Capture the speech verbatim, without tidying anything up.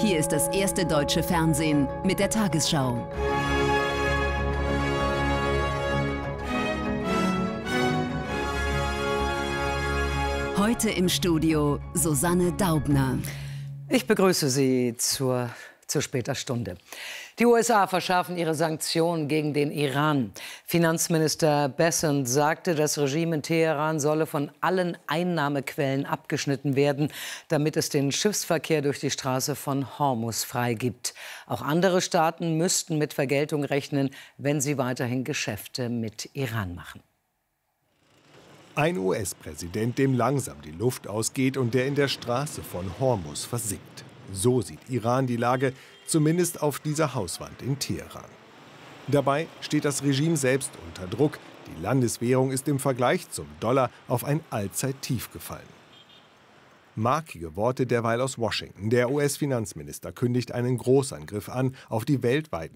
Hier ist das erste deutsche Fernsehen mit der Tagesschau. Heute im Studio Susanne Daubner. Ich begrüße Sie zur, zur später Stunde. Die U S A verschärfen ihre Sanktionen gegen den Iran. Finanzminister Bessent sagte, das Regime in Teheran solle von allen Einnahmequellen abgeschnitten werden, damit es den Schiffsverkehr durch die Straße von Hormuz freigibt. Auch andere Staaten müssten mit Vergeltung rechnen, wenn sie weiterhin Geschäfte mit Iran machen. Ein U S-Präsident, dem langsam die Luft ausgeht und der in der Straße von Hormuz versinkt. So sieht Iran die Lage, zumindest auf dieser Hauswand in Teheran. Dabei steht das Regime selbst unter Druck. Die Landeswährung ist im Vergleich zum Dollar auf ein Allzeittief gefallen. Markige Worte derweil aus Washington. Der U S-Finanzminister kündigt einen Großangriff an auf die weltweiten